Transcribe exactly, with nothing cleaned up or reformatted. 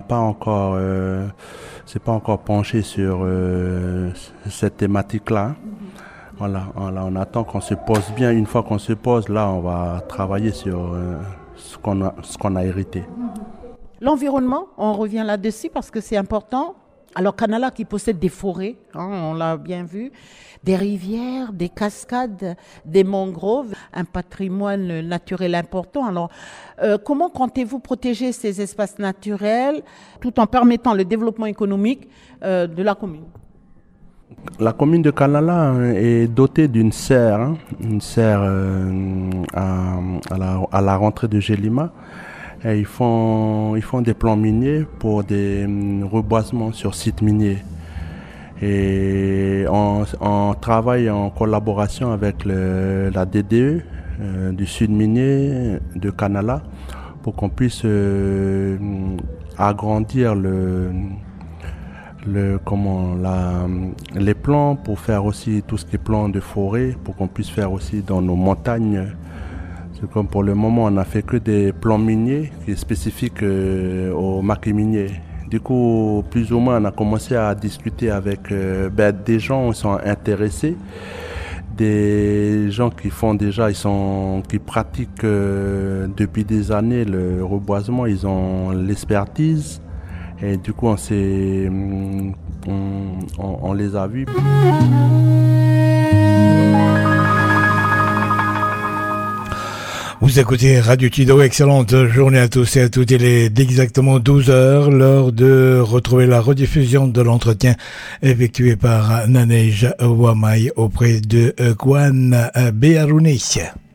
pas encore, euh, c'est pas encore penché sur euh, cette thématique-là. Voilà, voilà, on attend qu'on se pose bien. Une fois qu'on se pose, là, on va travailler sur euh, ce qu'on a, ce qu'on a hérité. L'environnement, on revient là-dessus parce que c'est important. Alors, Kanala qui possède des forêts, hein, on l'a bien vu, des rivières, des cascades, des mangroves, un patrimoine naturel important. Alors, euh, comment comptez-vous protéger ces espaces naturels tout en permettant le développement économique euh, de la commune? La commune de Kanala est dotée d'une serre, hein, une serre euh, à, à, la, à la rentrée de Gélima. Et ils font, ils font des plans miniers pour des reboisements sur sites miniers. Et on, on travaille en collaboration avec le, la D D E euh, du Sud Minier de Kanala pour qu'on puisse euh, agrandir le, le, comment, la, les plans pour faire aussi tout ce qui est plans de forêt, pour qu'on puisse faire aussi dans nos montagnes. C'est comme pour le moment, on n'a fait que des plans miniers qui est spécifique euh, au maquis minier. Du coup, plus ou moins, on a commencé à discuter avec euh, ben, des gens qui sont intéressés, des gens qui font déjà, ils sont, qui pratiquent euh, depuis des années le reboisement, ils ont l'expertise. Et du coup, on s'est, on, on, on les a vus. Vous écoutez Radio Tido, excellente journée à tous et à toutes. Il est exactement douze heures, l'heure de retrouver la rediffusion de l'entretien effectué par Nanej Ouammaï auprès de Kwan Bearouni.